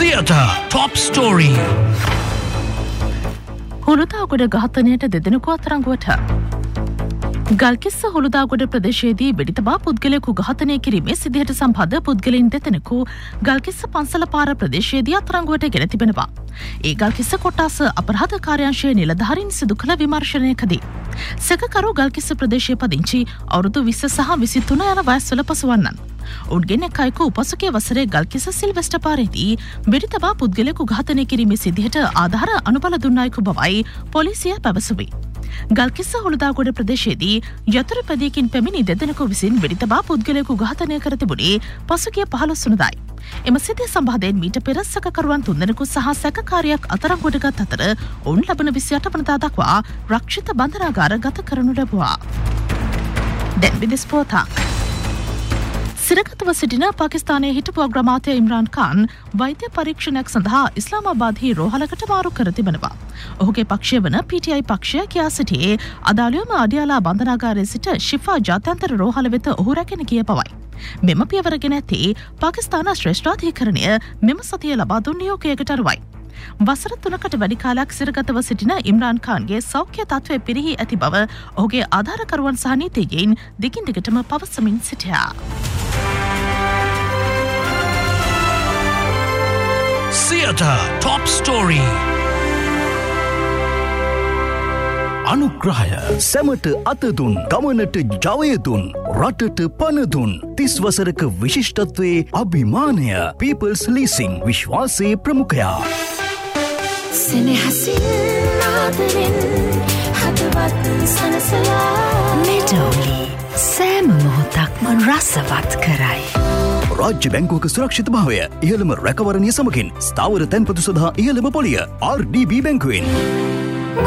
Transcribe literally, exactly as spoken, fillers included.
Theatre Top Story. හොළුදාගොඩ ඝාතනයට දෙදෙනෙකු අත්අඩංගුවට. ගල්කිස්ස හොළුදාගොඩ ප්‍රදේශයේදී වෙඩිතබා පුද්ගලයෙකු ඝාතනය කිරීමේ සිද්ධියට සම්බන්ධ පුද්ගලයන් දෙදෙනෙකු ගල්කිස්ස පන්සල පාර ප්‍රදේශයේදී අත්අඩංගුවට ගෙන තිබෙනවා. ඒ ගල්කිස්ස කොට්ටාස අපරාධ කාර්යාංශයේ නිලධාරීන් සිදු කළ විමර්ශනයකදී සැකකරු ගල්කිස්ස ප්‍රදේශයේ පදිංචි අවුරුදු විස්ස සහ විසිතුන යන වයස්වල පසුවන්නන්. ඔවුන්ගෙන් එක් අයෙකු උපසකයේ වසරේ ගල්කිස්ස සිල්වෙස්ටර් පාරේදී වෙඩිතබා පුද්ගලයෙකු ඝාතනය කිරීමේ සිද්ධියට ආධාර අනුබල දුන් අයෙකු බවයි පොලිසිය පැවසුවේ. ගල්කිස්ස හොළුදාගොඩ ප්‍රදේශයේදී යතුරු පැදියකින් පැමිණි දෙදෙනෙකු විසින් වෙඩිතබා පුද්ගලයෙකු ඝාතනය කර තිබුණේ පසුගිය පහළොස් වෙනිදායි. එම සිද්ධිය සම්බන්ධයෙන් මීට පෙර සැකකරුවන් තුන්දෙනෙකු සහ සැකකාරියක් අත්අඩංගුවට ගත් අතර ඔවුන් ලබන විසිඅට වෙනිදා දක්වා රක්ෂිත බන්ධනාගාර ගත කරනු ලැබුවා. දැන් විදෙස් පුවතක්. සිරගතව සිටින පාකිස්තානයේ හිටපු අග්‍රාමාත්‍ය ඉම්රාන් ඛාන් වෛද්‍ය පරීක්ෂණයක් සඳහා ඉස්ලාමාබාද්හි රෝහලකට මාරු කර තිබෙනවා. ඔහුගේ පක්ෂය වන පී ටී ආයි පක්ෂය කියා සිටියේ අදාළවම අඩියාලා බන්ධනාගාරයේ සිට ශිෆා ජාත්‍යන්තර රෝහල වෙත ඔහු රැගෙන ගිය බවයි. මෙම පියවර ගෙන ඇත්තේ පාකිස්තාන ශ්‍රේෂ්ඨාධිකරණය මෙම සතිය ලබා දුන් නියෝගයකට අනුවයි. වසර තුනකට වැඩි කාලයක් සිරගතව සිටින ඉම්රාන් ඛාන්ගේ සෞඛ්‍ය තත්ත්වය පිරිහී ඇති බව ඔහුගේ ආධාරකරුවන් සහ නීතිඥයින් දිගින් දිගටම පවසමින් සිටියා. Theatre Top Story. අනුග්‍රහය සැමට අතදුන් ගමනට ජවයදුන් රටට පනදුන් තිස් වසරක විශිෂ්ටත්වයේ අභිමානය People's Leasing විශ්වාසයේ ප්‍රමුඛයා. සෙනෙහසින් ආදරෙන් හදවත් සනසලා මෙඩෝලි සෑම මොහොතක්ම රසවත් කරයි. රාජ්‍ය බැංකුවක සුරක්ෂිත භාවය ඉහළම රැකවරණය සමගින් ස්ථාවර තැන්පතු සඳහා ඉහළම පොලිය ආර් ඩී බී බැංකුවෙන්.